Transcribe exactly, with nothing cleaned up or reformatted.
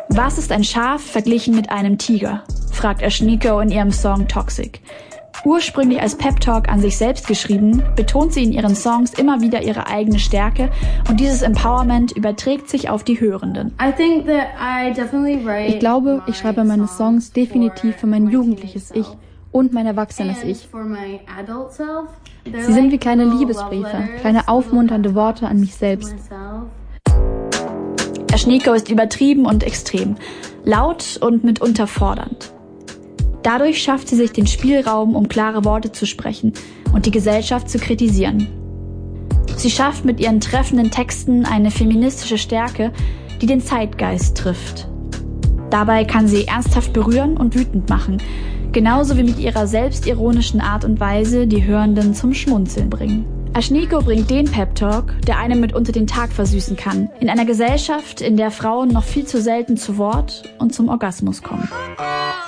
Was ist ein Schaf verglichen mit einem Tiger? Fragt Ashnikko in ihrem Song Toxic. Ursprünglich als Pep-Talk an sich selbst geschrieben, betont sie in ihren Songs immer wieder ihre eigene Stärke und dieses Empowerment überträgt sich auf die Hörenden. Ich glaube, ich schreibe meine Songs definitiv für mein jugendliches Ich und mein erwachsenes Ich. Sie sind wie kleine Liebesbriefe, kleine aufmunternde Worte an mich selbst. Ashnikko ist übertrieben und extrem, laut und mitunter fordernd. Dadurch schafft sie sich den Spielraum, um klare Worte zu sprechen und die Gesellschaft zu kritisieren. Sie schafft mit ihren treffenden Texten eine feministische Stärke, die den Zeitgeist trifft. Dabei kann sie ernsthaft berühren und wütend machen, genauso wie mit ihrer selbstironischen Art und Weise die Hörenden zum Schmunzeln bringen. Ashnikko bringt den Pep-Talk, der einem mitunter den Tag versüßen kann, in einer Gesellschaft, in der Frauen noch viel zu selten zu Wort und zum Orgasmus kommen.